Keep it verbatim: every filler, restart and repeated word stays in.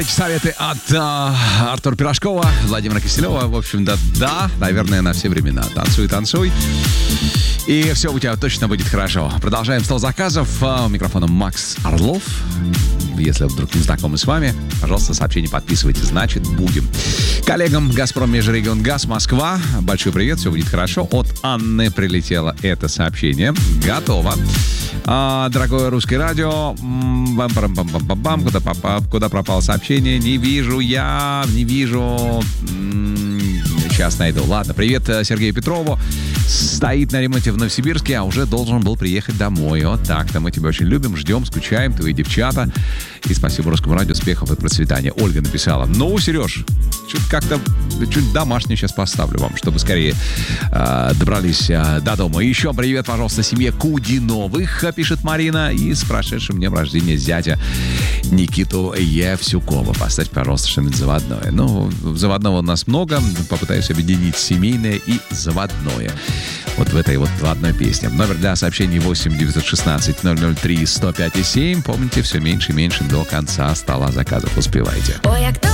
Советы от э, Артура Пирожкова, Владимира Киселева. В общем-то, да, наверное, на все времена. Танцуй, танцуй. И все у тебя точно будет хорошо. Продолжаем стол заказов. У микрофона Макс Орлов. Если вдруг не знакомы с вами, пожалуйста, сообщение подписывайте. Значит, будем. Коллегам «Газпром Межрегионгаз» Москва. Большой привет, все будет хорошо. От Анны прилетело это сообщение. Готово. А, дорогое русское радио, бам-бам-бам-бам-бам, куда, попал, куда пропало сообщение? Не вижу я, не вижу. Сейчас найду. Ладно, привет Сергею Петрову. Стоит на ремонте в Новосибирске, а уже должен был приехать домой. Вот так-то. Мы тебя очень любим, ждем, скучаем, твои девчата. И спасибо Русскому радио, успехов и процветания. Ольга написала. Ну, Сереж, чуть как-то чуть домашнее сейчас поставлю вам, чтобы скорее э, добрались э, до дома. И еще привет, пожалуйста, семье Кудиновых, пишет Марина. И с прошедшим днем рождения зятя Никиту Евсюкова. Поставь, пожалуйста, что-нибудь заводное. Ну, заводного у нас много. Попытаюсь объединить семейное и заводное. Вот в этой вот одной песне. Номер для сообщений восемь девятьсот шестнадцать ноль ноль три сто пять семь. Помните, все меньше и меньше до конца стола заказов. Успевайте.